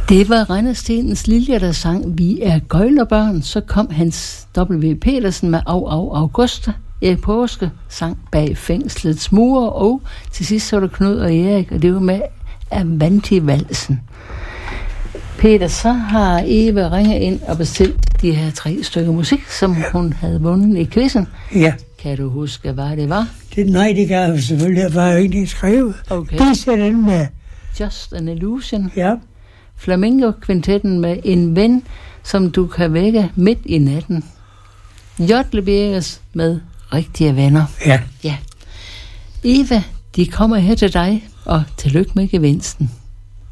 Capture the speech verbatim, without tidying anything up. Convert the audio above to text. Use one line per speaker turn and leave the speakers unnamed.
Det var Rendestenens Liljer, der sang Vi er gøglerbørn. Så kom Hans W. Petersen med Au Au Augusta. Erik Påske sang Bag fængslets mure. Og til sidst så var der Knud og Erik, og det var med Avanti-valsen. Peter, så har Eva ringet ind og bestilt de her tre stykker musik, som hun havde vundet i quizzen.
Ja.
Kan du huske, hvad det var?
Det, nej, det kan jeg selvfølgelig. Det var jo ikke skrevet.
Okay.
Det er den med
Just an Illusion.
Ja.
Flamingo-kvintetten med En ven, som du kan vække midt i natten. Jodlebergs med Rigtige venner.
Ja.
Ja. Eva, de kommer her til dig, og tillykke med gevinsten.